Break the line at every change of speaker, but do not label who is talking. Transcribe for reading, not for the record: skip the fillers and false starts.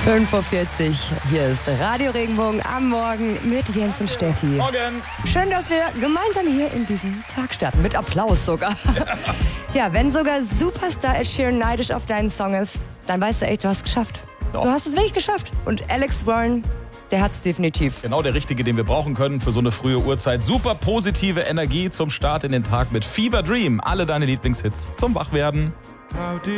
5:40 Uhr, hier ist Radio Regenbogen am Morgen mit Jens und Steffi.
Morgen.
Schön, dass wir gemeinsam hier in diesen Tag starten, mit Applaus sogar. Ja, wenn sogar Superstar Ed Sheeran neidisch auf deinen Song ist, dann weißt du echt, du hast es geschafft.
Ja.
Du hast es wirklich geschafft. Und Alex Warren, der hat es definitiv.
Genau der Richtige, den wir brauchen können für so eine frühe Uhrzeit. Super positive Energie zum Start in den Tag mit Fever Dream. Alle deine Lieblingshits zum Wachwerden.
How deep